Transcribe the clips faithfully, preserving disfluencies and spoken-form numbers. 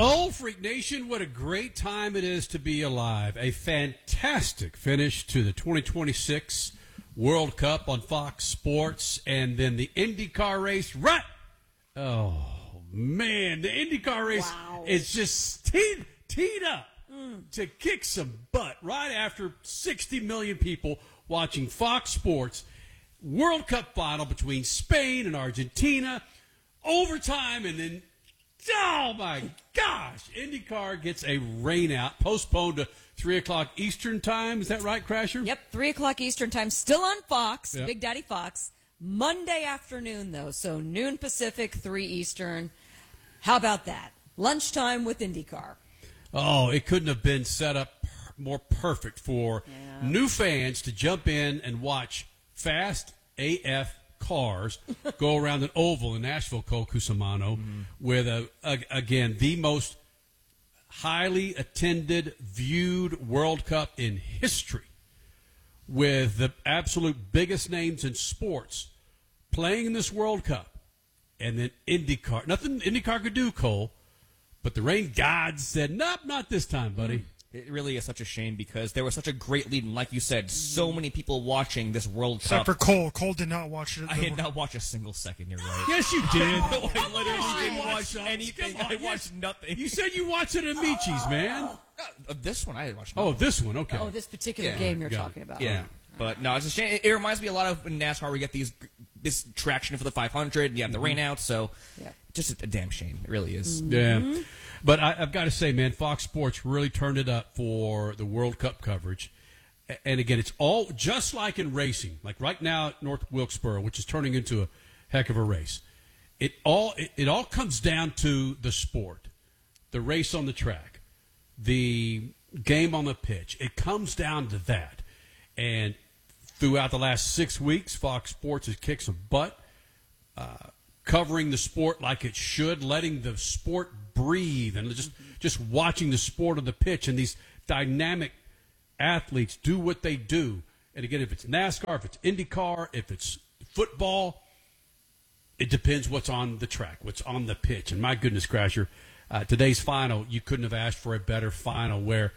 Oh, Freak Nation, what a great time it is to be alive. A fantastic finish to the twenty twenty-six World Cup on Fox Sports, and then the IndyCar race. Right. Oh, man, the IndyCar race wow. is just teed, teed up mm. to kick some butt right after sixty million people watching Fox Sports. World Cup final between Spain and Argentina. Overtime, and then, oh my gosh, IndyCar gets a rain out, postponed to three o'clock Eastern time. Is that right, Crasher? Yep, three o'clock Eastern time, still on Fox, yep. Big Daddy Fox. Monday afternoon, though, so noon Pacific, three Eastern. How about that? Lunchtime with IndyCar. Oh, it couldn't have been set up more perfect for yeah. new fans to jump in and watch fast A F cars go around an oval in Nashville, Cole Cusimano, mm-hmm. with, a, a, again, the most highly attended, viewed World Cup in history, with the absolute biggest names in sports playing in this World Cup, and then IndyCar. Nothing IndyCar could do, Cole, but the rain gods said, nope, not this time, buddy. It really is such a shame because there was such a great lead, and like you said, so many people watching this World Except Cup. for Cole. Cole did not watch it. I did not watch a single second, you're right. Yes, you did. No, I literally didn't watch watch some. anything. Come on, I watched yes. nothing. You said you watched it at Michi's, man. Uh, this one, I didn't watch nothing. Oh, this one, okay. Oh, this particular Yeah. game you're Got talking it. about. Yeah. But no, it's a shame. It, it reminds me a lot of in NASCAR. We get these this traction for the five hundred, and you have the rain out, so Yeah. just a, a damn shame. It really is. Yeah. But I, I've got to say, man, Fox Sports really turned it up for the World Cup coverage. A- And again, it's all just like in racing. Like right now at North Wilkesboro, which is turning into a heck of a race. It all it, it all comes down to the sport, the race on the track, the game on the pitch. It comes down to that. And throughout the last six weeks, Fox Sports has kicked some butt, uh, covering the sport like it should, letting the sport breathe, and just just watching the sport on the pitch and these dynamic athletes do what they do. And again, if it's NASCAR, if it's IndyCar, if it's football, it depends what's on the track, what's on the pitch. And my goodness, Crasher, uh, today's final, you couldn't have asked for a better final where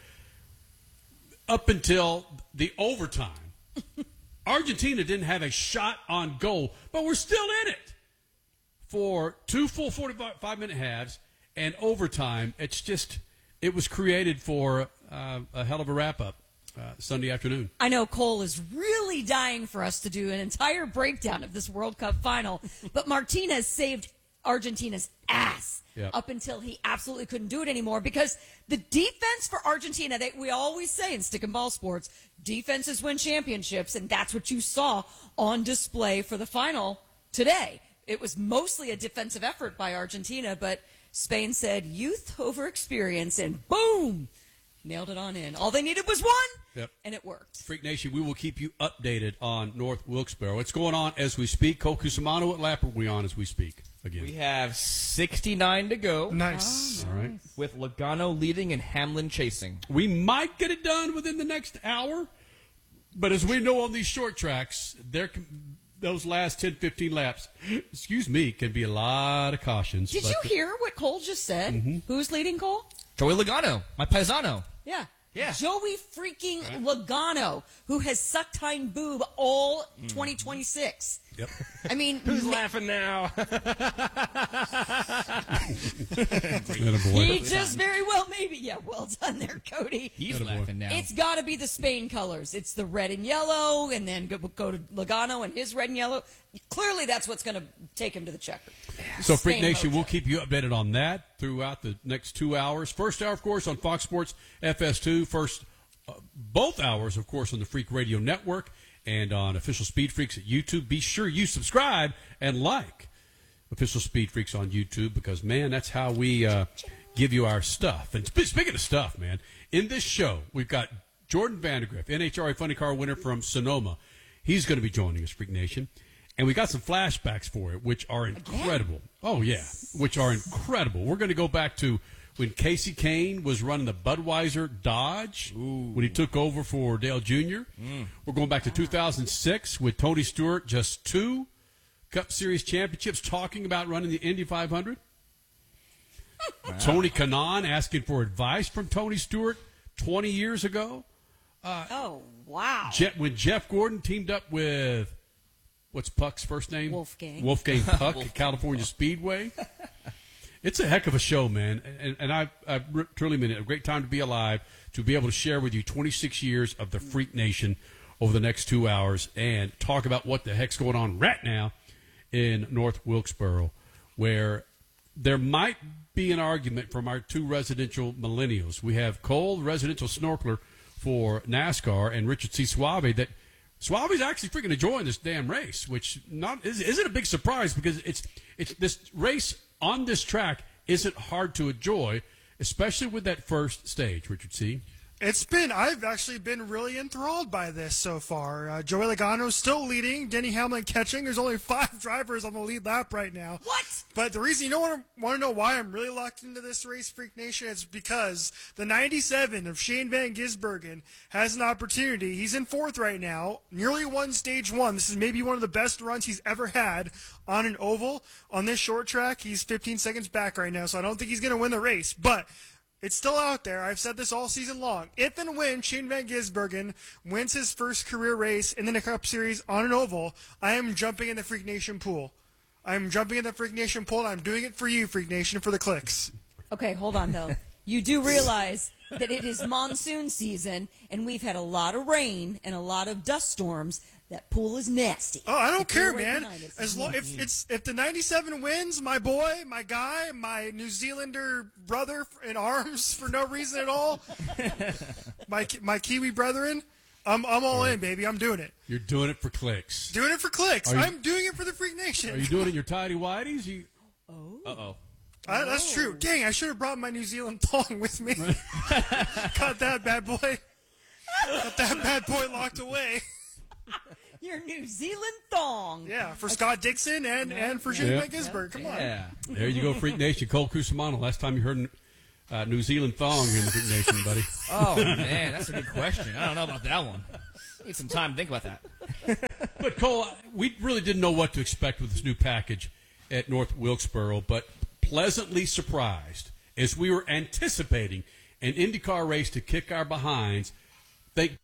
up until the overtime, Argentina didn't have a shot on goal, but we're still in it for two full forty-five minute halves and overtime. It's just, it was created for uh, a hell of a wrap-up uh, Sunday afternoon. I know Cole is really dying for us to do an entire breakdown of this World Cup final, but Martinez saved Argentina's ass Yep. up until he absolutely couldn't do it anymore because the defense for Argentina, they, we always say in stick and ball sports, defenses win championships, and that's what you saw on display for the final today. It was mostly a defensive effort by Argentina, but Spain said youth over experience, and boom, nailed it on in. All they needed was one, Yep. and it worked. Freak Nation, we will keep you updated on North Wilkesboro. What's going on as we speak? Cole Cusimano, what lap are we on as we speak again? We have sixty-nine to go. Nice. All right. With Logano leading and Hamlin chasing. We might get it done within the next hour, but as we know on these short tracks, there can, those last ten, fifteen laps, excuse me, can be a lot of cautions. Did but you hear what Cole just said? Mm-hmm. Who's leading, Cole? Joey Logano, my paisano. Yeah. Yeah. Joey freaking Logano, who has sucked hind boob all twenty twenty-six. Yep. I mean, Who's laughing now? he just very well, maybe. Yeah, well done there, Cody. He's Attaboy. laughing now. It's got to be the Spain colors. It's the red and yellow, and then go, go to Logano and his red and yellow. Clearly, that's what's going to take him to the checker. So, Freak Spain Nation, mojo. we'll keep you updated on that throughout the next two hours. First hour, of course, on Fox Sports F S two. First, uh, both hours, of course, on the Freak Radio Network and on Official Speed Freaks at YouTube. Be sure you subscribe and like Official Speed Freaks on YouTube because, man, that's how we uh, give you our stuff. And sp- speaking of stuff, man, in this show, we've got Jordan Vandergriff, N H R A Funny Car winner from Sonoma. He's going to be joining us, Freak Nation. And we got some flashbacks for it, which are incredible. Oh, yeah, which are incredible. We're going to go back to when Casey Kane was running the Budweiser Dodge, Ooh. when he took over for Dale Junior Mm. We're going back to two thousand six with Tony Stewart, just two Cup Series championships, talking about running the Indy five hundred. Tony Kanaan asking for advice from Tony Stewart twenty years ago. Oh, wow. Je- when Jeff Gordon teamed up with, what's Puck's first name? Wolfgang. Wolfgang Puck at California Speedway. It's a heck of a show, man. And, and I, I truly mean it. A great time to be alive, to be able to share with you twenty-six years of the Freak Nation over the next two hours and talk about what the heck's going on right now in North Wilkesboro, where there might be an argument from our two residential millennials. We have Cole, the residential snorkeler for NASCAR, and Richard C. Suave, that Suave's actually freaking enjoying this damn race, which not is, isn't a big surprise because it's it's this race on this track isn't hard to enjoy, especially with that first stage, Richard C. It's been, I've actually been really enthralled by this so far. Uh, Joey Logano's still leading, Denny Hamlin catching. There's only five drivers on the lead lap right now. What? But the reason you don't want to, want to know why I'm really locked into this race, Freak Nation, is because the ninety-seven of Shane Van Gisbergen has an opportunity. He's in fourth right now, nearly won stage one. This is maybe one of the best runs he's ever had on an oval. On this short track, he's fifteen seconds back right now, so I don't think he's going to win the race. But it's still out there. I've said this all season long. If and when Shane Van Gisbergen wins his first career race in the Cup Series on an oval, I am jumping in the Freak Nation pool. I'm jumping in the Freak Nation pool, and I'm doing it for you, Freak Nation, for the clicks. Okay, hold on, though. You do realize that it is monsoon season, and we've had a lot of rain and a lot of dust storms. That pool is nasty. Oh, I don't If you're care, right man. behind us. As long if it's if the ninety-seven wins, my boy, my guy, my New Zealander brother in arms for no reason at all, my my Kiwi brethren, I'm I'm all in, baby. I'm doing it. You're doing it for clicks. Doing it for clicks. Are you- I'm doing it for the Freak Nation. Are you doing it in your tidy whiteys? You, Uh-oh. Uh, that's true. Dang, I should have brought my New Zealand thong with me. Got that bad boy. Got that bad boy locked away. Your New Zealand thong. Yeah, for Scott Dixon and, and for Shane Yeah. Van Gisbergen. Come on. Yeah. there you go, Freak Nation. Cole Cusimano, last time you heard uh, New Zealand thong in the Freak Nation, buddy. Oh, man, that's a good question. I don't know about that one. Need some time to think about that. But, Cole, we really didn't know what to expect with this new package at North Wilkesboro, but pleasantly surprised as we were anticipating an IndyCar race to kick our behinds. Thank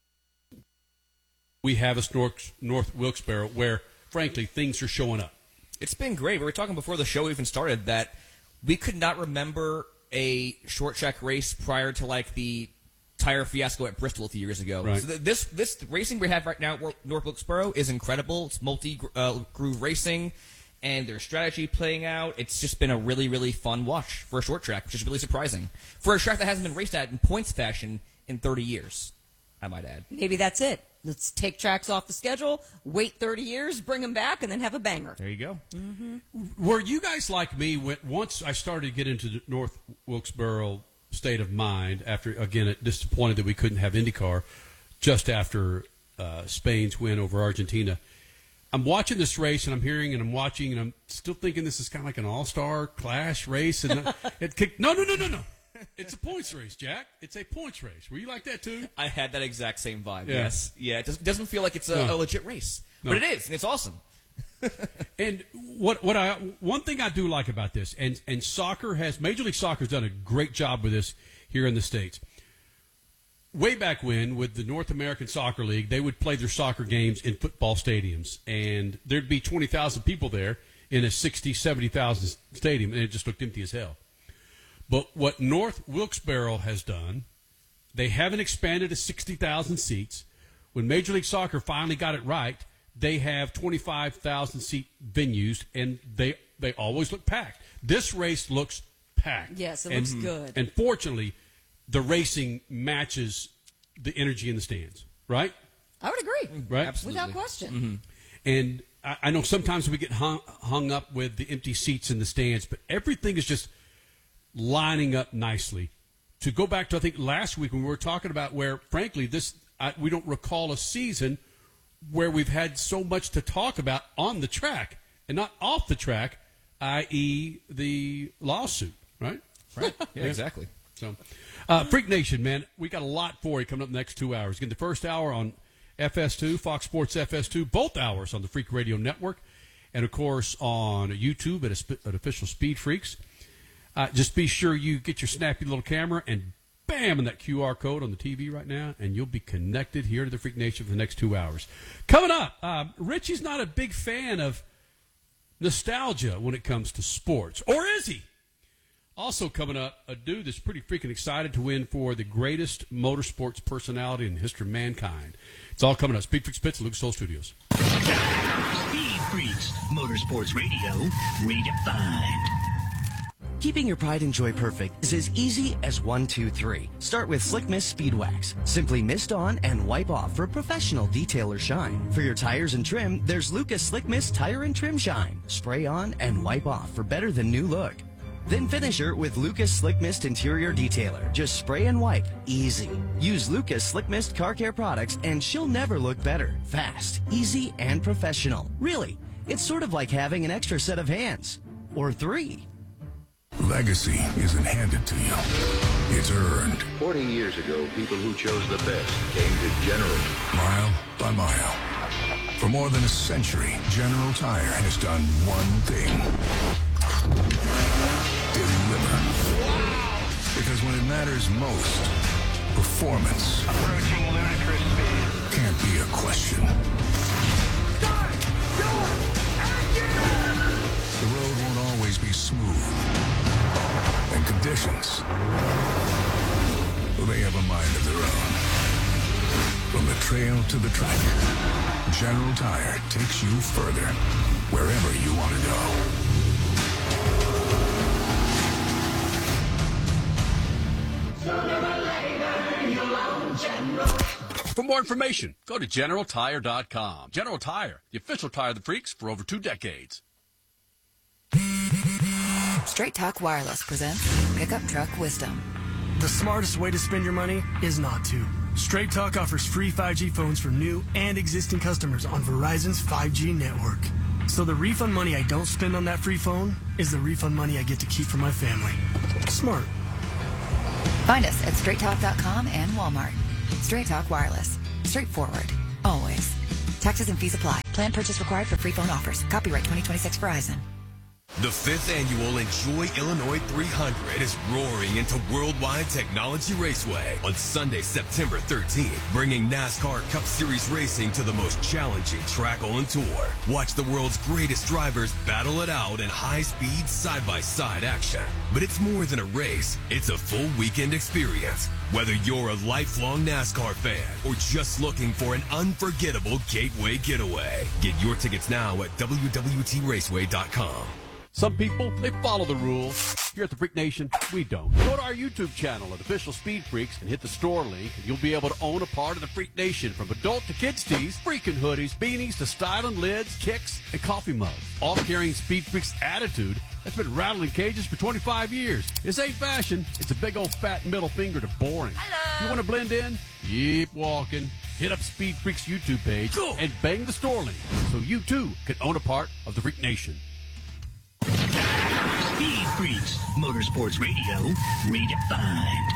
we have a North, North Wilkesboro where, frankly, things are showing up. It's been great. We were talking before the show even started that we could not remember a short track race prior to like the tire fiasco at Bristol a few years ago. Right. So th- this this racing we have right now at North Wilkesboro is incredible. It's multi uh, groove racing, and their strategy playing out. It's just been a really really fun watch for a short track, which is really surprising for a track that hasn't been raced at in points fashion in thirty years. I might add. Maybe that's it. Let's take tracks off the schedule, wait thirty years, bring them back, and then have a banger. There you go. Were you guys like me when, once I started to get into the North Wilkesboro state of mind after, again, disappointed that we couldn't have IndyCar just after uh, Spain's win over Argentina? I'm watching this race, and I'm hearing, and I'm watching, and I'm still thinking this is kind of like an all-star clash race. And it kicked, no, no, no, no, no. It's a points race, Jack. It's a points race. Were you like that, too? I had that exact same vibe. Yeah. Yes. Yeah. It doesn't, doesn't feel like it's a, No. a legit race, No. but it is, and it's awesome. And what what I one thing I do like about this, and and soccer has Major League Soccer has done a great job with this here in the States. Way back when, with the North American Soccer League, they would play their soccer games in football stadiums, and there'd be twenty thousand people there in a sixty, seventy thousand stadium, and it just looked empty as hell. But what North Wilkesboro has done, they haven't expanded to sixty thousand seats. When Major League Soccer finally got it right, they have twenty-five thousand seat venues, and they they always look packed. This race looks packed. Yes, it and, looks good. And fortunately, the racing matches the energy in the stands, right? I would agree. Right? Absolutely. Without question. And I, I know sometimes we get hung, hung up with the empty seats in the stands, but everything is just lining up nicely. To go back to, I think, last week when we were talking about where, frankly, this I, we don't recall a season where we've had so much to talk about on the track and not off the track, that is the lawsuit, right? Right. Yeah, exactly. So, uh, Freak Nation, man, we got a lot for you coming up in the next two hours. Again, the first hour on F S two, Fox Sports F S two, both hours on the Freak Radio Network, and, of course, on YouTube at, at Official Speed Freaks. Uh, just be sure you get your snappy little camera and bam, and that Q R code on the T V right now, and you'll be connected here to the Freak Nation for the next two hours. Coming up, uh, Richie's not a big fan of nostalgia when it comes to sports, or is he? Also coming up, a dude that's pretty freaking excited to win for the greatest motorsports personality in the history of mankind. It's all coming up. Speed Freaks Pits, Lucas Oil Studios. Speed Freaks, Motorsports Radio, redefined. Keeping your pride and joy perfect is as easy as one, two, three. Start with Slick Mist Speed Wax. Simply mist on and wipe off for professional detail or shine. For your tires and trim, there's Lucas Slick Mist Tire and Trim Shine. Spray on and wipe off for better than new look. Then finish her with Lucas Slick Mist Interior Detailer. Just spray and wipe. Easy. Use Lucas Slick Mist Car Care products and she'll never look better. Fast, easy, and professional. Really, it's sort of like having an extra set of hands. Or three. Legacy isn't handed to you. It's earned. Forty years ago, people who chose the best came to General. Mile by mile. For more than a century, General Tire has done one thing. Deliver. Wow. Because when it matters most, performance Approaching ludicrous speed. can't be a question. Start! Go! Action! The road won't always be smooth. And conditions, well, they have a mind of their own. From the trail to the track, General Tire takes you further, wherever you want to go. Sooner or later, you'll own General. For more information, go to general tire dot com. General Tire, the official tire of the freaks for over two decades. Straight Talk Wireless presents Pickup Truck Wisdom. The smartest way to spend your money is not to. Straight Talk offers free five G phones for new and existing customers on Verizon's five G network. So the refund money I don't spend on that free phone is the refund money I get to keep for my family. Smart. Find us at straight talk dot com and Walmart. Straight Talk Wireless. Straightforward. Always. Taxes and fees apply. Plan purchase required for free phone offers. Copyright twenty twenty-six Verizon. The fifth annual Enjoy Illinois three hundred is roaring into Worldwide Technology Raceway on Sunday, September thirteenth, bringing NASCAR Cup Series racing to the most challenging track on tour. Watch the world's greatest drivers battle it out in high-speed, side-by-side action. But it's more than a race. It's a full weekend experience. Whether you're a lifelong NASCAR fan or just looking for an unforgettable gateway getaway, get your tickets now at w w t raceway dot com. Some people, they follow the rules. Here at the Freak Nation, we don't. Go to our YouTube channel at Official Speed Freaks and hit the store link, and you'll be able to own a part of the Freak Nation, from adult to kids tees, freaking hoodies, beanies to styling lids, kicks, and coffee mugs. All carrying Speed Freaks attitude that's been rattling cages for twenty-five years. This ain't fashion. It's a big old fat middle finger to boring. Hello. You want to blend in? Keep walking. Hit up Speed Freaks YouTube page cool. and bang the store link so you too can own a part of the Freak Nation. Speed Freaks, Motorsports Radio, redefined.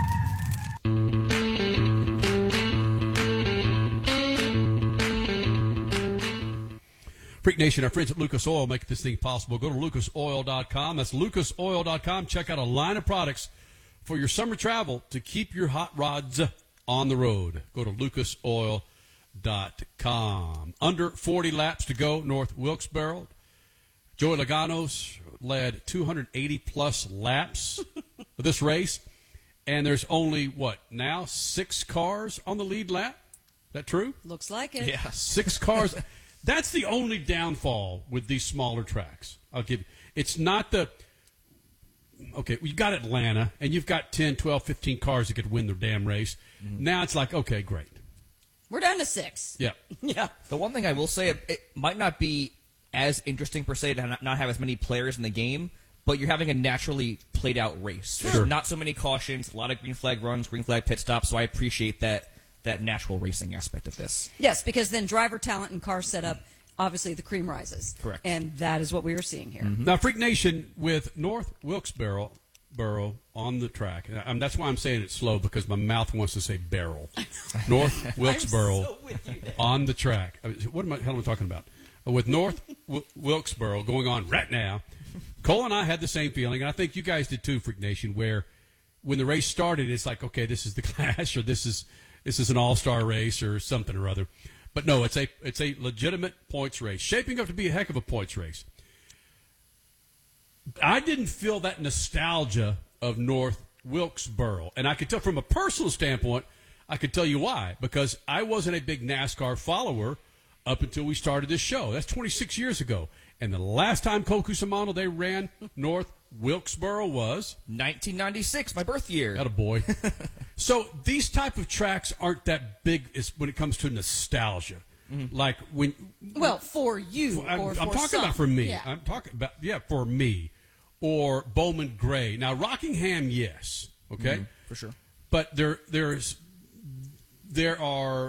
Freak Nation, our friends at Lucas Oil make this thing possible. Go to lucas oil dot com. That's lucas oil dot com. Check out a line of products for your summer travel to keep your hot rods on the road. Go to lucas oil dot com. Under forty laps to go, North Wilkesboro. Joey Logano's led two hundred eighty plus laps of this race, and there's only, what, now six cars on the lead lap? Is that true? Looks like it. Yeah, six cars. That's the only downfall with these smaller tracks. I'll give you. It's not the, okay, you've got Atlanta, and you've got ten, twelve, fifteen cars that could win the damn race. Mm-hmm. Now it's like, okay, great. We're down to six. Yeah. Yeah. The one thing I will say, it might not be as interesting per se to not have as many players in the game, but you're having a naturally played out race. Sure. There's not so many cautions, a lot of green flag runs, green flag pit stops, so I appreciate that that natural racing aspect of this. Yes, because then driver talent and car setup, obviously the cream rises. Correct. And that is what we are seeing here. Mm-hmm. Now, Freak Nation, with North Wilkesboro Borough on the track, and I'm, that's why I'm saying it slow, because my mouth wants to say barrel. North Wilkesboro so with you, on the track. I mean, what am I, hell am I talking about? With North w- Wilkesboro going on right now, Cole and I had the same feeling, and I think you guys did too, Freak Nation, where when the race started, it's like, okay, this is the Clash, or this is this is an all-star race, or something or other. But no, it's a it's a legitimate points race, shaping up to be a heck of a points race. I didn't feel that nostalgia of North Wilkesboro, and I could tell from a personal standpoint, I could tell you why, because I wasn't a big NASCAR follower up until we started this show. That's twenty-six years ago. And the last time Cole Cusimano, they ran North Wilkesboro was? nineteen ninety-six, my birth year. Attaboy. So these type of tracks aren't that big as when it comes to nostalgia. Mm-hmm. Like when... Well, for you for, I'm, or for I'm talking some. about for me. Yeah. I'm talking about, yeah, for me. Or Bowman Gray. Now, Rockingham, yes. Okay? Mm-hmm, for sure. But there, there's, there are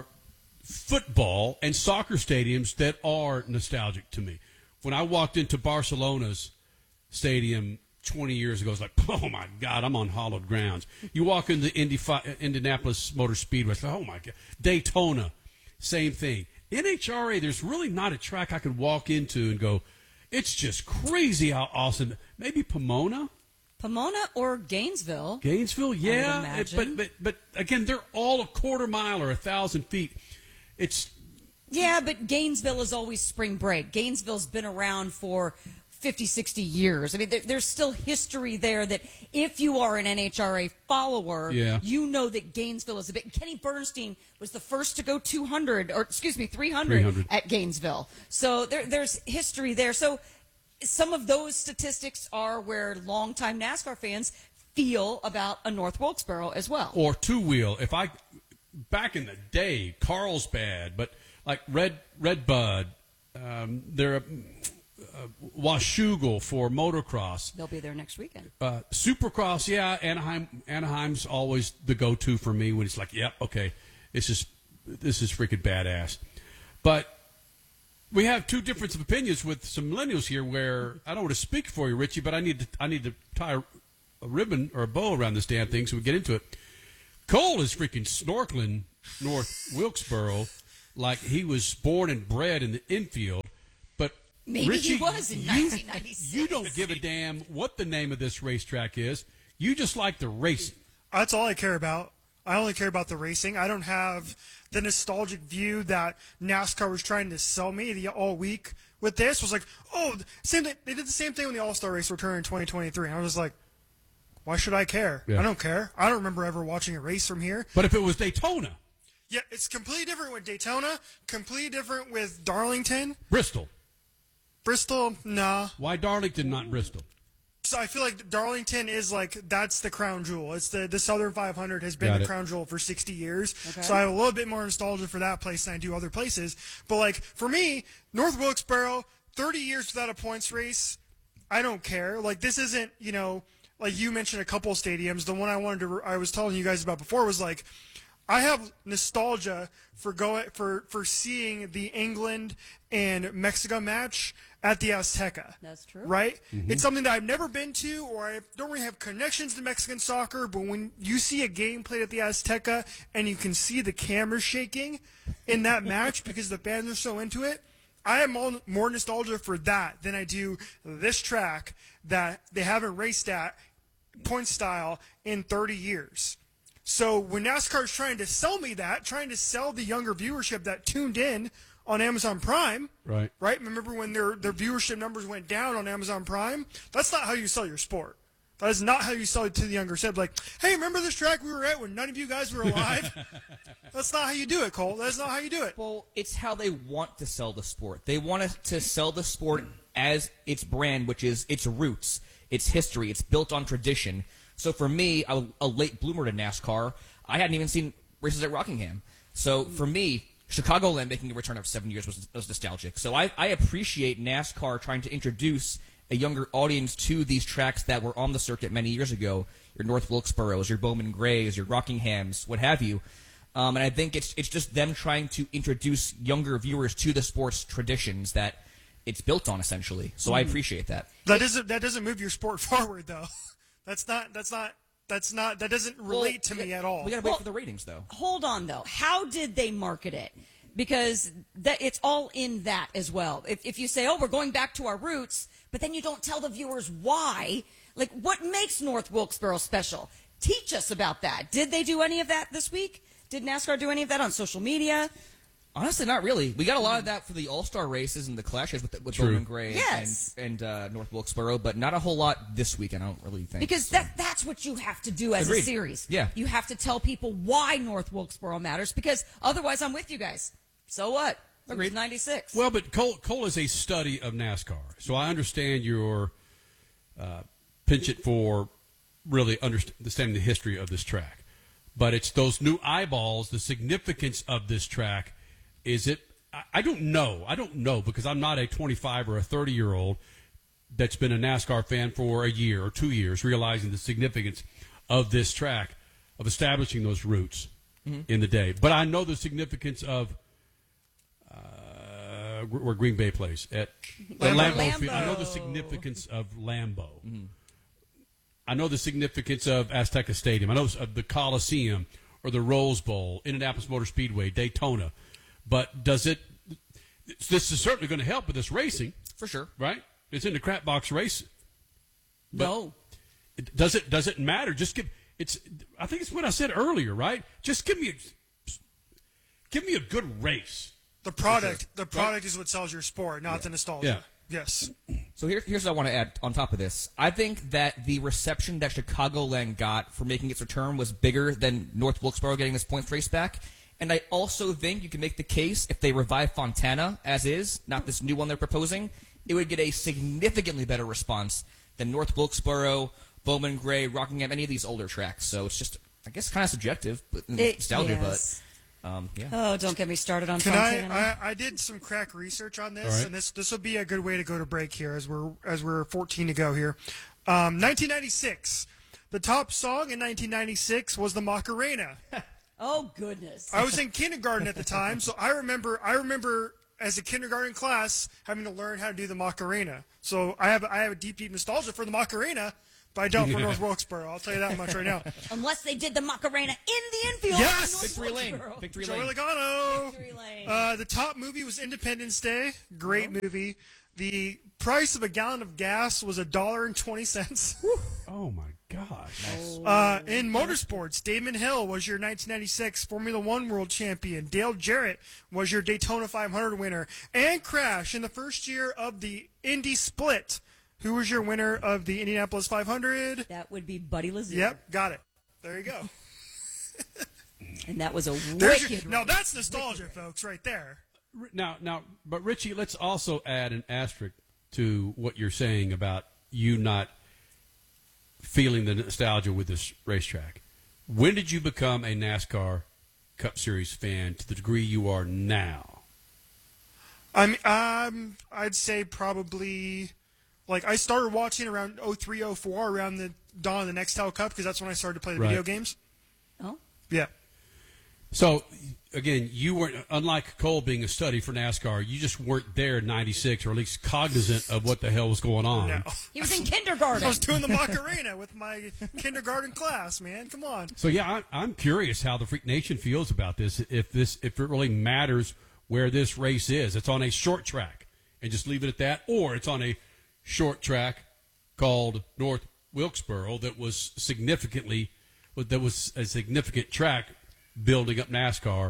football and soccer stadiums that are nostalgic to me. When I walked into Barcelona's stadium twenty years ago, I was like, oh, my God, I'm on hallowed grounds. You walk into Indy, Indianapolis Motor Speedway, it's like, oh, my God. Daytona, same thing. N H R A, there's really not a track I could walk into and go, it's just crazy how awesome. Maybe Pomona? Pomona or Gainesville. Gainesville, yeah. I would It- but, but, but, again, they're all a quarter mile or a thousand feet. It's... Yeah, but Gainesville is always spring break. Gainesville's been around for fifty, sixty years. I mean, there, there's still history there that if you are an N H R A follower, Yeah. you know that Gainesville is a bit. Kenny Bernstein was the first to go two hundred, or excuse me, three hundred, three hundred at Gainesville. So there, there's history there. So some of those statistics are where longtime NASCAR fans feel about a North Wilkesboro as well. Or two-wheel. If I... Back in the day, Carlsbad, but... Like Red Red Bud, um, they're uh, Washougal for motocross. They'll be there next weekend. Uh, Supercross, yeah. Anaheim Anaheim's always the go-to for me when it's like, yep, okay, this is this is freaking badass. But we have two different opinions with some millennials here. Where I don't want to speak for you, Richie, but I need to I need to tie a, a ribbon or a bow around this damn thing so we get into it. Cole is freaking snorkeling North Wilkesboro like he was born and bred in the infield. But Maybe Richie, he was in you, nineteen ninety-six. You don't give a damn what the name of this racetrack is. You just like the racing. That's all I care about. I only care about the racing. I don't have the nostalgic view that NASCAR was trying to sell me the, all week with this. Was like, oh, same thing. They did the same thing when the All-Star Race returned in twenty twenty-three. And I was just like, why should I care? Yeah. I don't care. I don't remember ever watching a race from here. But if it was Daytona. Yeah, it's completely different with Daytona, completely different with Darlington. Bristol. Bristol, nah. Why Darlington, not Bristol? So I feel like Darlington is like, that's the crown jewel. It's the, the Southern five hundred has been Got the it. crown jewel for sixty years. Okay. So I have a little bit more nostalgia for that place than I do other places. But like, for me, North Wilkesboro, thirty years without a points race, I don't care. Like, this isn't, you know, like you mentioned a couple stadiums. The one I wanted to, I was telling you guys about before was like, I have nostalgia for going for, for seeing the England and Mexico match at the Azteca. That's true. Right? It's something that I've never been to, or I don't really have connections to Mexican soccer, but when you see a game played at the Azteca and you can see the camera shaking in that match because the fans are so into it, I have more, more nostalgia for that than I do this track that they haven't raced at point style in thirty years. So when NASCAR is trying to sell me that, trying to sell the younger viewership that tuned in on Amazon Prime, Right. right? Remember when their their viewership numbers went down on Amazon Prime? That's not how you sell your sport. That is not how you sell it to the younger set. Like, hey, remember this track we were at when none of you guys were alive? That's not how you do it, Cole. That's not how you do it. Well, it's how they want to sell the sport. They want us to sell the sport as its brand, which is its roots, its history. It's built on tradition. So for me, a, a late bloomer to NASCAR, I hadn't even seen races at Rockingham. So for me, Chicagoland making a return of seven years was, was nostalgic. So I, I appreciate NASCAR trying to introduce a younger audience to these tracks that were on the circuit many years ago. Your North Wilkesboros, your Bowman Grays, your Rockinghams, what have you. Um, and I think it's it's just them trying to introduce younger viewers to the sport's traditions that it's built on, essentially. So I appreciate that. That doesn't that doesn't move your sport forward, though. That's not that's not that's not that doesn't relate to Well, me at all. We got to wait Well, for the ratings, though. Hold on, though. How did they market it? because that it's all in that as well. If, if you say, oh, we're going back to our roots, but then you don't tell the viewers why, like what makes North Wilkesboro special? Teach us about that. Did they do any of that this week? Did NASCAR do any of that on social media? Honestly, not really. We got a lot of that for the All-Star races and the clashes with, with Bowman Gray yes. and, and uh, North Wilkesboro, but not a whole lot this week, I don't really think. Because so. that that's what you have to do as Agreed. a series. Yeah. You have to tell people why North Wilkesboro matters, because otherwise I'm with you guys. So what? Agreed. ninety-six. Well, but Cole, Cole is a study of NASCAR, so I understand your uh, penchant for really understanding the history of this track. But it's those new eyeballs, the significance of this track. Is it? I, I don't know. I don't know because I'm not a twenty-five or a thirty-year-old that's been a NASCAR fan for a year or two years, realizing the significance of this track, of establishing those roots mm-hmm. in the day. But I know the significance of uh, where Green Bay plays at Lambeau. Lambeau Lambeau. Field. I know the significance of Lambeau. Mm-hmm. I know the significance of Azteca Stadium. I know of the Coliseum or the Rose Bowl, Indianapolis Motor Speedway, Daytona. But does it – this is certainly going to help with this racing. For sure. Right? It's in the crap box race. But no. It, does it does it matter? Just give – it's. I think it's what I said earlier, right? Just give me a, give me a good race. The product, sure. the product right? is what sells your sport, not yeah. the nostalgia. Yeah. Yes. So here, here's what I want to add on top of this. I think that the reception that Chicagoland got for making its return was bigger than North Wilkesboro getting this points race back. And I also think you can make the case if they revive Fontana as is, not this new one they're proposing, it would get a significantly better response than North Wilkesboro, Bowman Gray, Rockingham, any of these older tracks. So it's just, I guess, kind of subjective, but It- nostalgia, yes. but um, yeah. Oh, don't get me started on Can Fontana. I, I? I did some crack research on this, All right. and this this will be a good way to go to break here as we're as we're fourteen to go here. Um, nineteen ninety-six, the top song in nineteen ninety-six was the Macarena. Oh goodness! I was in kindergarten at the time, so I remember. I remember as a kindergarten class having to learn how to do the Macarena. So I have I have a deep, deep nostalgia for the Macarena, but I don't for North Wilkesboro. I'll tell you that much right now. Unless they did the Macarena in the infield. Yes! North Victory Lane. Wilkesboro. Victory Joey Lane. Logano. Victory Lane. Uh, the top movie was Independence Day. Great movie. The price of a gallon of gas was a dollar and twenty cents. Oh my gosh! Uh, in motorsports, Damon Hill was your nineteen ninety-six Formula One World Champion. Dale Jarrett was your Daytona five hundred winner. And Crash in the first year of the Indy Split. Who was your winner of the Indianapolis five hundred? That would be Buddy Lazier. Yep, got it. There you go. And that was a There's wicked. your, now that's nostalgia, folks, right there. Now, now, but Richie, let's also add an asterisk to what you're saying about you not feeling the nostalgia with this racetrack. When did you become a NASCAR Cup Series fan to the degree you are now? I'm, um, I'd say probably, like, I started watching around oh three, oh four, around the dawn of the Nextel Cup, because that's when I started to play the Right. video games. Oh. Yeah. So, again, you weren't, unlike Cole being a study for NASCAR, you just weren't there in ninety-six, or at least cognizant of what the hell was going on. No. He was in kindergarten. I was doing the Macarena with my kindergarten class, man. Come on. So, yeah, I, I'm curious how the Freak Nation feels about this, if this, if it really matters where this race is. It's on a short track, and just leave it at that, or it's on a short track called North Wilkesboro that was significantly, that was a significant track building up NASCAR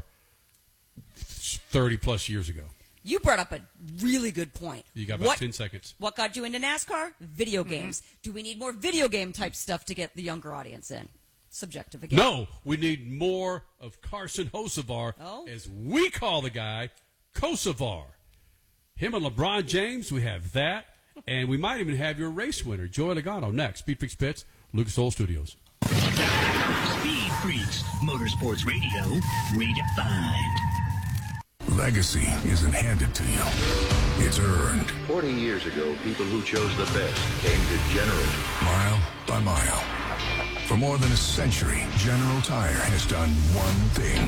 thirty plus years ago. You brought up a really good point. You got about what, ten seconds. What got you into NASCAR? Video games. Do we need more video game type stuff to get the younger audience in? Subjective again. No, we need more of Carson Hocevar, Oh. as we call the guy, Kosovar. Him and LeBron James, we have that, and we might even have your race winner, Joey Logano, next. Speed Freaks Pits, Lucas Oil Studios. Speed Freaks, Motorsports Radio, redefined. Legacy isn't handed to you. It's earned. Forty years ago, people who chose the best came to General. Mile by mile. For more than a century, General Tire has done one thing.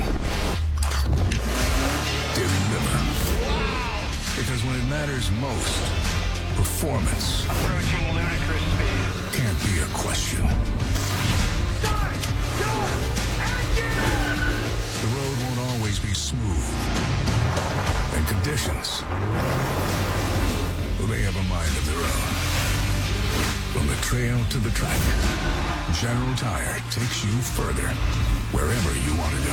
Deliver. Because when it matters most, performance Approaching ludicrous speed. can't be a question. The road won't always be smooth, conditions. Well, they have a mind of their own. From the trail to the track, General Tire takes you further, wherever you want to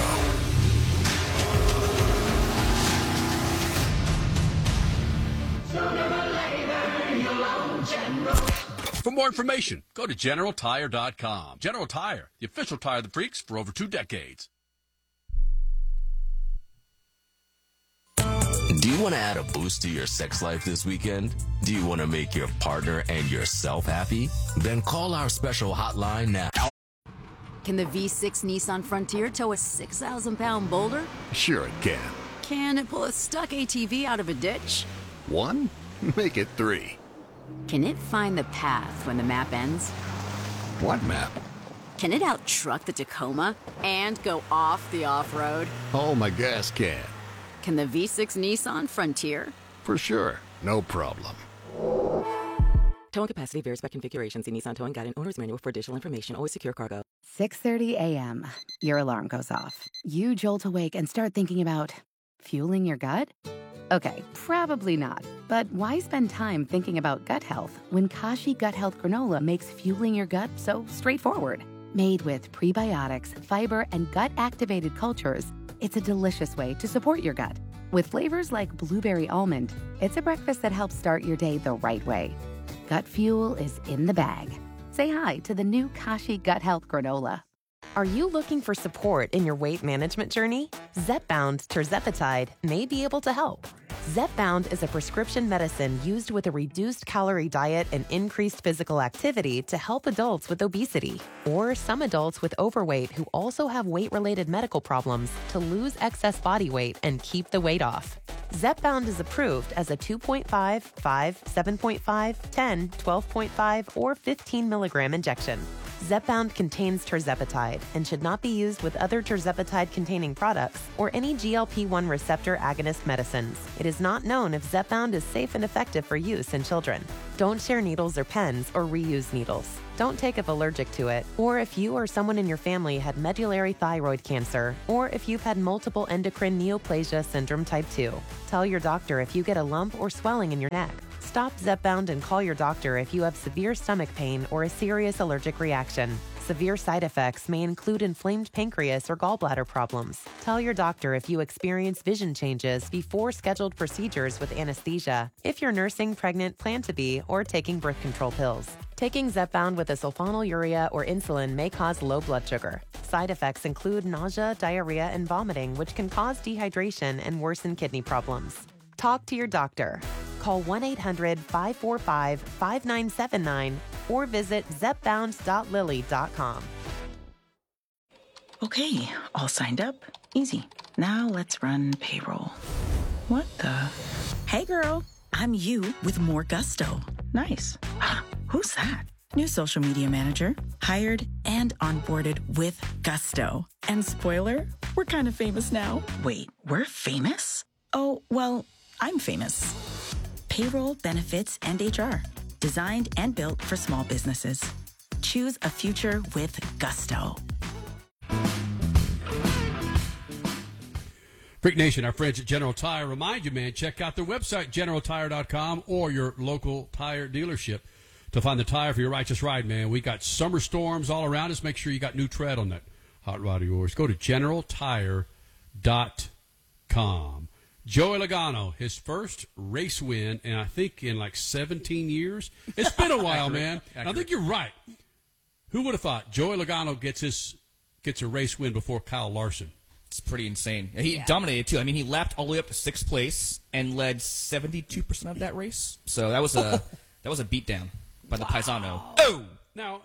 go. For more information, go to general tire dot com. General Tire, the official tire of the Freaks for over two decades. Do you want to add a boost to your sex life this weekend? Do you want to make your partner and yourself happy? Then call our special hotline now. Can the V six Nissan Frontier tow a six thousand pound boulder? Sure it can. Can it pull a stuck A T V out of a ditch? One? Make it three. Can it find the path when the map ends? What map? Can it out-truck the Tacoma and go off the off-road? Oh, my gas can. Can the V six Nissan Frontier? For sure. No problem. Towing capacity varies by configuration. See Nissan Towing Guide and Owner's Manual for additional information. Always secure cargo. six thirty a.m. Your alarm goes off. You jolt awake and start thinking about fueling your gut? Okay, probably not. But why spend time thinking about gut health when Kashi Gut Health Granola makes fueling your gut so straightforward? Made with prebiotics, fiber, and gut-activated cultures, it's a delicious way to support your gut. With flavors like blueberry almond, it's a breakfast that helps start your day the right way. Gut fuel is in the bag. Say hi to the new Kashi Gut Health Granola. Are you looking for support in your weight management journey? Zepbound tirzepatide may be able to help. Zepbound is a prescription medicine used with a reduced calorie diet and increased physical activity to help adults with obesity or some adults with overweight who also have weight-related medical problems to lose excess body weight and keep the weight off. Zepbound is approved as a two point five, five, seven point five, ten, twelve point five, or fifteen milligram injection. Zepbound contains tirzepatide and should not be used with other tirzepatide-containing products or any G L P one receptor agonist medicines. It is not known if Zepbound is safe and effective for use in children. Don't share needles or pens or reuse needles. Don't take if allergic to it, or if you or someone in your family had medullary thyroid cancer, or if you've had multiple endocrine neoplasia syndrome type two. Tell your doctor if you get a lump or swelling in your neck. Stop Zepbound and call your doctor if you have severe stomach pain or a serious allergic reaction. Severe side effects may include inflamed pancreas or gallbladder problems. Tell your doctor if you experience vision changes before scheduled procedures with anesthesia, if you're nursing, pregnant, plan to be, or taking birth control pills. Taking Zepbound with a sulfonylurea or insulin may cause low blood sugar. Side effects include nausea, diarrhea, and vomiting, which can cause dehydration and worsen kidney problems. Talk to your doctor. Call one eight hundred, five four five, five nine seven nine or visit zepbound dot lilly dot com. Okay, all signed up. Easy. Now let's run payroll. What the? Hey girl, I'm you with more gusto. Nice. Who's that? New social media manager. Hired and onboarded with gusto. And spoiler, we're kind of famous now. Wait, we're famous? Oh, well, I'm famous. Payroll, benefits, and H R. Designed and built for small businesses. Choose a future with gusto. Freak Nation, our friends at General Tire remind you, man, check out their website, general tire dot com, or your local tire dealership to find the tire for your righteous ride, man. We got summer storms all around us. Make sure you got new tread on that hot rod of yours. Go to general tire dot com. Joey Logano, his first race win, and I think in like seventeen years. It's been a while, man. I think you're right. Who would have thought Joey Logano gets his gets a race win before Kyle Larson? It's pretty insane. He Yeah. dominated too. I mean, he lapped all the way up to sixth place and led seventy-two percent of that race. So that was a that was a beatdown by the Paisano. Oh, now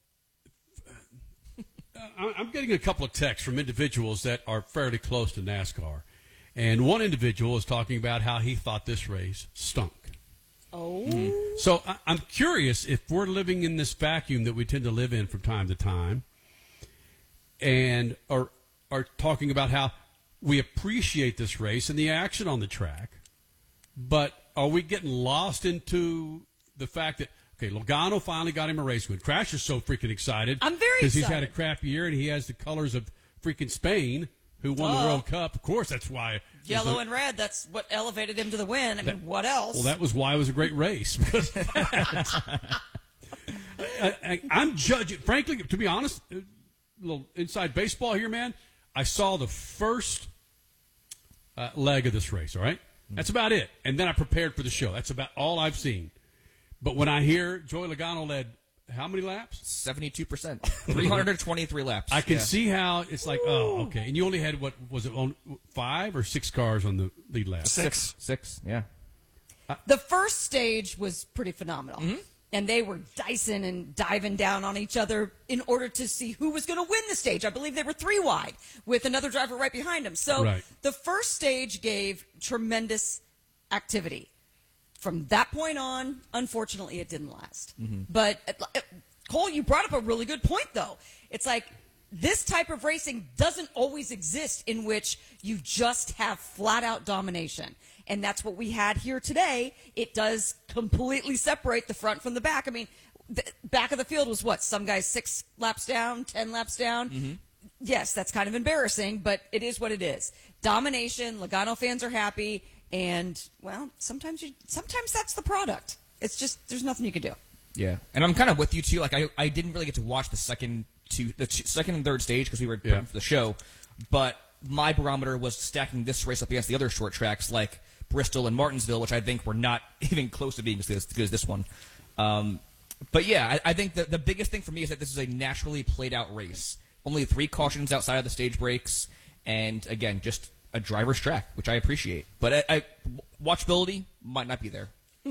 uh, I'm getting a couple of texts from individuals that are fairly close to NASCAR. And one individual is talking about how he thought this race stunk. Oh. Mm-hmm. So I, I'm curious if we're living in this vacuum that we tend to live in from time to time and are, are talking about how we appreciate this race and the action on the track, but are we getting lost into the fact that, okay, Logano finally got him a race win. Crash is so freaking excited. I'm very Because he's had a excited. crap year and he has the colors of freaking Spain, who won the Oh. World Cup. Of course, that's why. Yellow the- and red, that's what elevated him to the win. I mean, That- what else? Well, that was why it was a great race. I, I, I'm judging, frankly, to be honest, a little inside baseball here, man. I saw the first uh, leg of this race, all right? That's about it. And then I prepared for the show. That's about all I've seen. But when I hear Joey Logano led how many laps? seventy-two percent. three hundred twenty-three laps. I can Yeah. see how it's like, oh, okay. And you only had, what, was it on five or six cars on the lead lap? Six. Six, yeah. The first stage was pretty phenomenal. Mm-hmm. And they were dicing and diving down on each other in order to see who was going to win the stage. I believe they were three wide with another driver right behind them. So Right. the first stage gave tremendous activity. From that point on, unfortunately, it didn't last. Mm-hmm. But, uh, Cole, you brought up a really good point, though. It's like this type of racing doesn't always exist in which you just have flat-out domination. And that's what we had here today. It does completely separate the front from the back. I mean, the back of the field was what? Some guys six laps down, ten laps down. Mm-hmm. Yes, that's kind of embarrassing, but it is what it is. Domination, Logano fans are happy, and, well, sometimes you, sometimes that's the product. It's just, there's nothing you can do. Yeah, and I'm kind of with you too. Like I, I didn't really get to watch the second two, the two, second and third stage because we were Yeah. prepping for the show. But my barometer was stacking this race up against the other short tracks like Bristol and Martinsville, which I think were not even close to being as good as, good as this one. Um, but yeah, I, I think the the biggest thing for me is that this is a naturally played out race. Only three cautions outside of the stage breaks, and again, just a driver's track, which I appreciate. But I, I, watchability might not be there.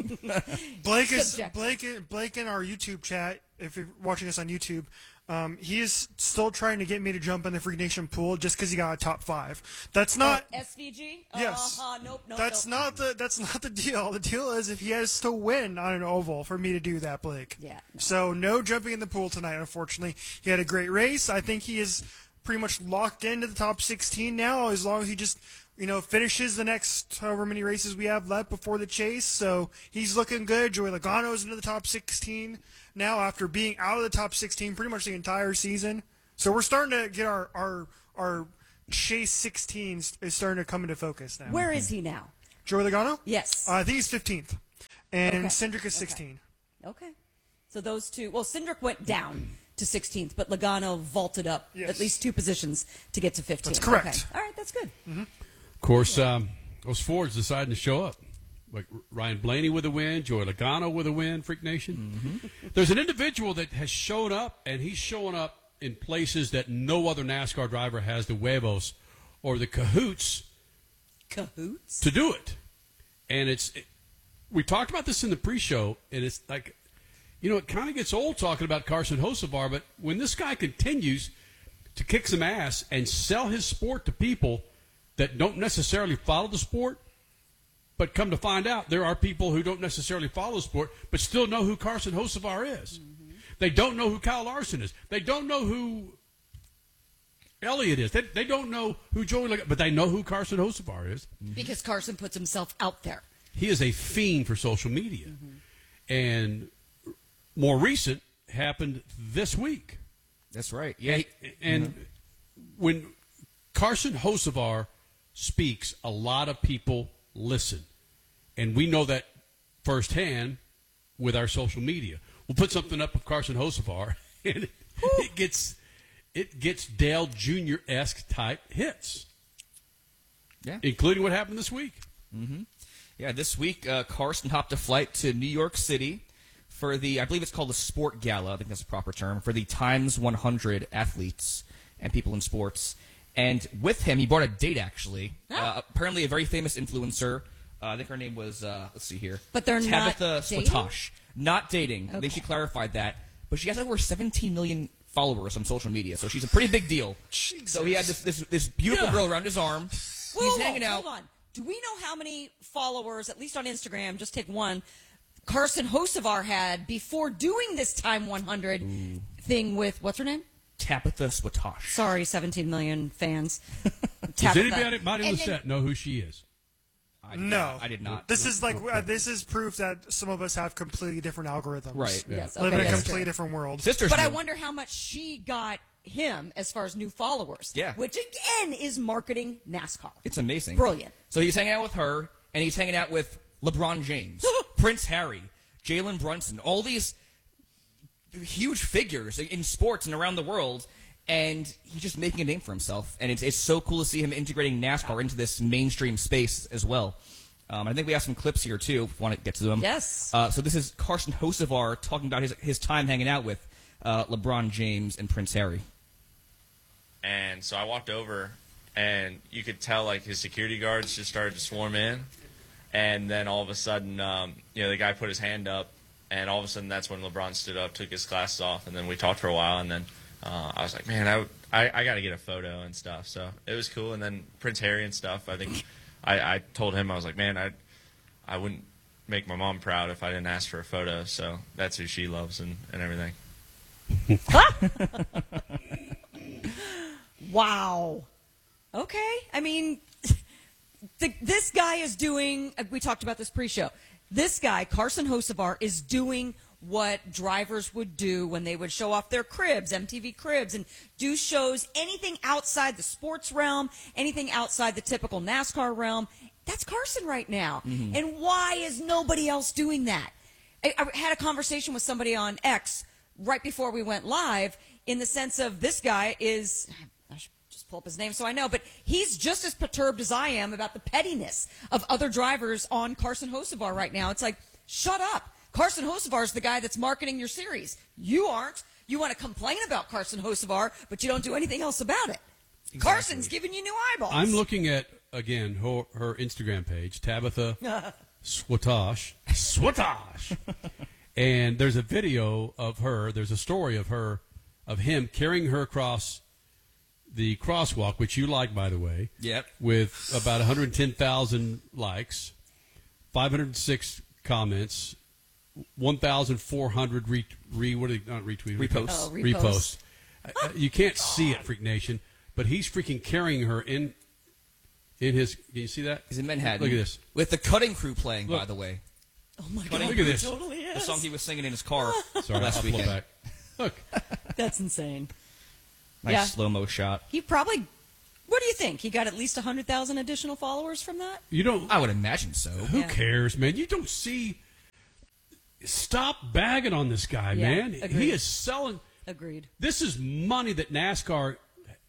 Blake is Subjective. Blake. Blake in our YouTube chat. If you're watching us on YouTube, um, he is still trying to get me to jump in the Freak Nation pool just because he got a top five. That's not. S V G? Yes. Uh-huh. Nope, nope, That's nope. not the. That's not the deal. The deal is if he has to win on an oval for me to do that, Blake. Yeah. So no jumping in the pool tonight. Unfortunately, he had a great race. I think he is pretty much locked into the top sixteen now, as long as he just, you know, finishes the next however many races we have left before the chase. So he's looking good. Joey Logano's into the top sixteen now after being out of the top sixteen pretty much the entire season. So we're starting to get our our our chase sixteens is starting to come into focus now. Where is he now? Joey Logano? Yes. Uh, I think he's fifteenth, and Okay. Cindric is sixteen. Okay. So those two, well, Cindric went down to sixteenth, but Logano vaulted up Yes. at least two positions to get to fifteenth. That's correct. Okay. All right, that's good. Of course, um, those Fords deciding to show up. Like Ryan Blaney with a win, Joey Logano with a win, Freak Nation. There's an individual that has shown up, and he's showing up in places that no other NASCAR driver has the huevos or the cahoots Cahoots? to do it. And it's it, we talked about this in the pre-show, and it's like, you know, it kind of gets old talking about Carson Hocevar, but when this guy continues to kick some ass and sell his sport to people that don't necessarily follow the sport, but come to find out, there are people who don't necessarily follow the sport, but still know who Carson Hocevar is. Mm-hmm. They don't know who Kyle Larson is. They don't know who Elliott is. They, they don't know who Joey Logano, but they know who Carson Hocevar is. Because Carson puts himself out there. He is a fiend for social media. And more recent happened this week. That's right. Yeah. And, and when Carson Hocevar speaks, a lot of people listen. And we know that firsthand with our social media. We'll put something up of Carson Hocevar, and it, it gets it gets Dale Junior-esque type hits. Yeah. Including what happened this week. Mm-hmm. Yeah, this week, uh, Carson hopped a flight to New York City for the, I believe it's called the Sport Gala, I think that's the proper term, for the Times one hundred athletes and people in sports. And with him, he brought a date, actually. Uh, apparently a very famous influencer. Uh, I think her name was, uh, let's see here. But they're not Tabitha dating? Swatosh. Not dating. I Okay. think she clarified that. But she has over seventeen million followers on social media, so she's a pretty big deal. So he had this this, this beautiful Yeah. girl around his arm. Well, He's hold hanging on, out. Hold on. Do we know how many followers, at least on Instagram, just take one, Carson Hocevar had before doing this Time one hundred thing with, what's her name? Tabitha Swatosh. Sorry, seventeen million fans. Does Tabitha. anybody on the And then- set know who she is? I did No, not- I did not. This is like uh, this is proof that some of us have completely different algorithms. Right. Yes, Live okay, in a that's completely true. different world. Sisters But I knew. wonder how much she got him as far as new followers. Yeah. Which, again, is marketing NASCAR. It's amazing. Brilliant. So he's hanging out with her, and he's hanging out with LeBron James, Prince Harry, Jalen Brunson, all these huge figures in sports and around the world, and he's just making a name for himself. And it's, it's so cool to see him integrating NASCAR into this mainstream space as well. Um, I think we have some clips here, too, if we want to get to them. Yes. Uh, so this is Carson Hocevar talking about his, his time hanging out with uh, LeBron James and Prince Harry. And so I walked over, and you could tell, like, his security guards just started to swarm in. And then all of a sudden, um, you know, the guy put his hand up, and all of a sudden that's when LeBron stood up, took his glasses off, and then we talked for a while, and then uh, I was like, man, I, I, I got to get a photo and stuff. So it was cool. And then Prince Harry and stuff, I think I, I told him, I was like, man, I, I wouldn't make my mom proud if I didn't ask for a photo. So that's who she loves and, and everything. Wow. Okay. I mean, the, this guy is doing, we talked about this pre-show. This guy, Carson Hocevar, is doing what drivers would do when they would show off their cribs, M T V cribs, and do shows, anything outside the sports realm, anything outside the typical NASCAR realm. That's Carson right now. Mm-hmm. And why is nobody else doing that? I, I had a conversation with somebody on X right before we went live in the sense of this guy is, I should just pull up his name so I know, but he's just as perturbed as I am about the pettiness of other drivers on Carson Hocevar right now. It's like, shut up. Carson Hocevar is the guy that's marketing your series. You aren't. You want to complain about Carson Hocevar, but you don't do anything else about it. Exactly. Carson's giving you new eyeballs. I'm looking at, again, her, her Instagram page, Tabitha Swatosh. Swatosh. And there's a video of her, there's a story of her, of him carrying her across the crosswalk, which you like, by the way. Yep. With about one hundred ten thousand likes, five hundred six comments, one thousand four hundred re, re what are they, not retweets, reposts. Oh, reposts. reposts. Uh, you can't see it, Freak Nation, but he's freaking carrying her in in his. Can you see that? He's in Manhattan. Look at this. With the Cutting Crew playing, Look. by the way. Oh my Cutting God! Look at this. It totally is. The song he was singing in his car Sorry, last I'll pull it weekend. back. Look. That's insane. Nice Yeah. slow-mo shot. He probably, what do you think? He got at least one hundred thousand additional followers from that? You don't. I would imagine so. Who Yeah. cares, man? You don't see. Stop bagging on this guy, Yeah, man. agreed. He is selling. Agreed. This is money that NASCAR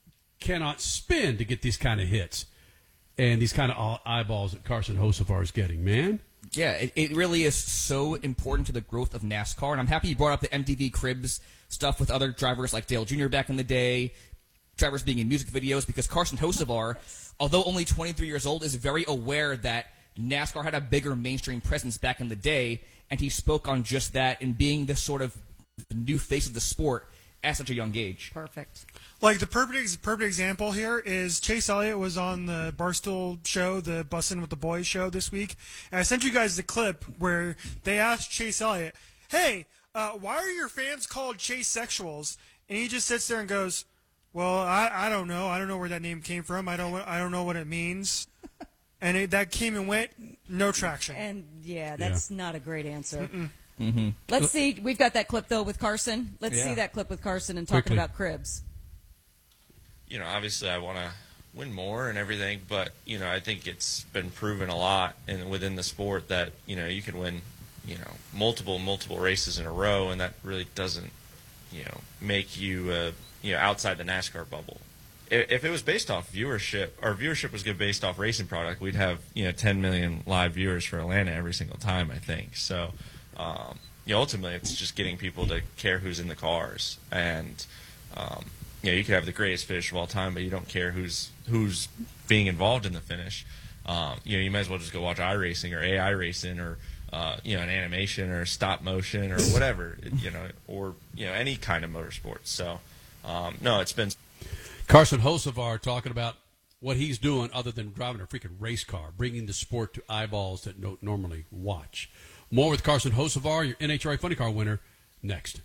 cannot spend to get these kind of hits and these kind of eyeballs that Carson Hocevar is getting, man. Yeah, it, it really is so important to the growth of NASCAR, and I'm happy you brought up the M T V Cribs stuff with other drivers like Dale Junior back in the day, drivers being in music videos, because Carson Hocevar, although only twenty-three years old, is very aware that NASCAR had a bigger mainstream presence back in the day, and he spoke on just that and being this sort of new face of the sport at such a young age. Perfect. Like the perfect perfect example here is Chase Elliott was on the Barstool show, the Bussin' with the Boys show this week, and I sent you guys the clip where they asked Chase Elliott, "Hey, uh, why are your fans called Chase Sexuals?" And he just sits there and goes, "Well, I, I don't know. I don't know where that name came from. I don't I don't know what it means." And it, that came and went, no traction. And yeah, that's yeah. not a great answer. Mm-hmm. Let's see. We've got that clip though with Carson. Let's yeah. see that clip with Carson and talking Quickly. about cribs. You know, obviously I want to win more and everything, but, you know, I think it's been proven a lot in, within the sport that, you know, you can win, you know, multiple, multiple races in a row, and that really doesn't, you know, make you, uh, you know, outside the NASCAR bubble. If, if it was based off viewership, or viewership was good based off racing product, we'd have, you know, ten million live viewers for Atlanta every single time, I think. So, um, you know, ultimately it's just getting people to care who's in the cars, and, um, you know, you could have the greatest finish of all time, but you don't care who's who's being involved in the finish. Um, you know, you might as well just go watch iRacing or A I racing or uh, you know, an animation or stop motion or whatever, you know, or you know, any kind of motorsports. So, um, no, it's been Carson Hocevar talking about what he's doing other than driving a freaking race car, bringing the sport to eyeballs that don't normally watch. More with Carson Hocevar, your N H R A Funny Car winner, next.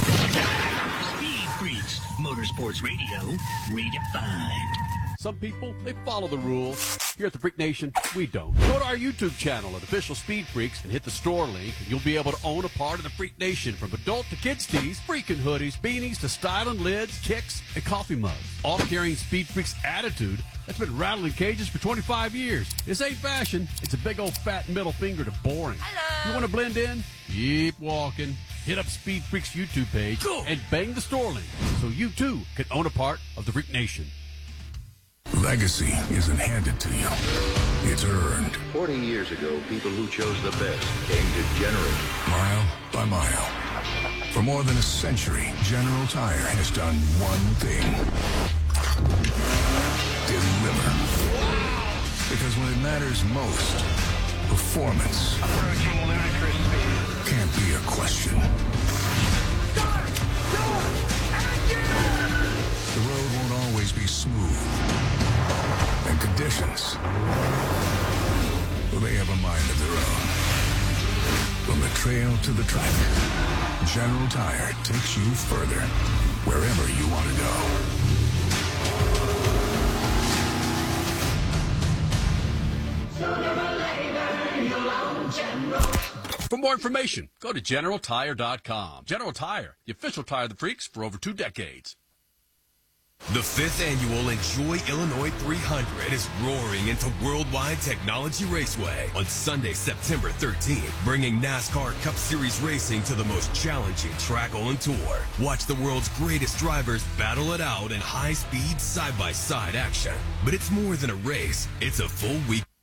Speed Freaks, Motorsports Radio, redefined. Some people, they follow the rules. Here at the Freak Nation, we don't. Go to our YouTube channel at Official Speed Freaks and hit the store link, and you'll be able to own a part of the Freak Nation, from adult to kids tees, freaking hoodies, beanies to styling lids, kicks, and coffee mugs. All carrying Speed Freaks attitude that's been rattling cages for twenty-five years. This ain't fashion. It's a big old fat middle finger to boring. Hello. You want to blend in? Keep walking. Hit up Speed Freaks YouTube page cool. and bang the store link so you too can own a part of the Freak Nation. Legacy isn't handed to you. It's earned. Forty years ago, people who chose the best came to General. Mile by mile. For more than a century, General Tire has done one thing. Deliver. Because when it matters most, performance can't be a question. The road won't always be smooth. And conditions, well, they have a mind of their own. From the trail to the track, General Tire takes you further, wherever you want to go. For more information, go to general tire dot com. General Tire, the official tire of the Freaks for over two decades. The fifth annual Enjoy Illinois three hundred is roaring into Worldwide Technology Raceway on Sunday, September thirteenth, bringing NASCAR Cup Series racing to the most challenging track on tour. Watch the world's greatest drivers battle it out in high-speed, side-by-side action. But it's more than a race. It's a full week